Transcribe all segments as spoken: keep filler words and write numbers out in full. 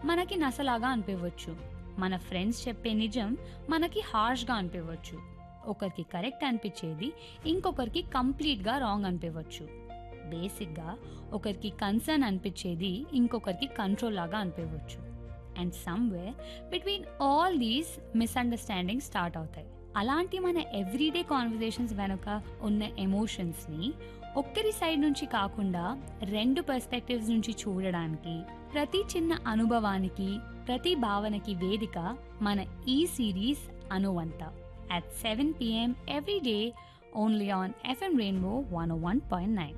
మనకి నసలాగా అనిపించవచ్చు. మన ఫ్రెండ్స్ చెప్పే నిజం మనకి హార్ష్గా అనిపించవచ్చు. ఒకరికి కరెక్ట్ అనిపించేది ఇంకొకరికి కంప్లీట్గా రాంగ్ అనిపించవచ్చు. బేసిక్గా ఒకరికి కన్సర్న్ అనిపించేది ఇంకొకరికి కంట్రోల్ లాగా అనిపించవచ్చు. And somewhere between all these misunderstanding start అవుతాయి. అలాంటి మన ఎవ్రీడే కాన్వర్జేషన్స్ వెనుక ఉన్న ఎమోషన్స్ని ఒక్కరి సైడ్ నుంచి కాకుండా రెండు పర్స్పెక్టివ్స్ నుంచి చూడడానికి, ప్రతి చిన్న అనుభవానికి, ప్రతి భావనకి వేదిక మన ఈ series అనువంత at seven p m every day only on F M Rainbow one oh one point nine.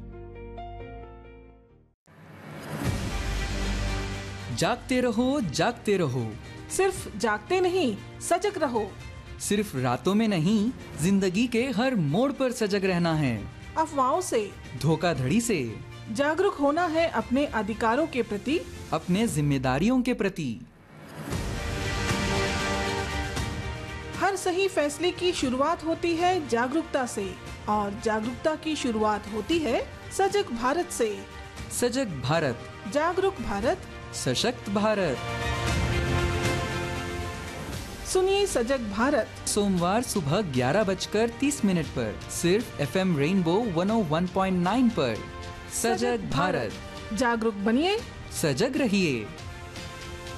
जागते रहो जागते रहो, सिर्फ जागते नहीं सजग रहो। सिर्फ रातों में नहीं जिंदगी के हर मोड़ पर सजग रहना है। अफवाहों से, धोखाधड़ी से जागरूक होना है अपने अधिकारों के प्रति, अपने जिम्मेदारियों के प्रति। हर सही फैसले की शुरुआत होती है जागरूकता से और जागरूकता की शुरुआत होती है सजग भारत से। सजग भारत, जागरूक भारत, सशक्त भारत। सुनिए सजग भारत सोमवार सुबह ग्यारह बजकर तीस मिनट पर सिर्फ F M rainbow one oh one point nine पर। सजग भारत, जागरूक बनिए, सजग रहिए।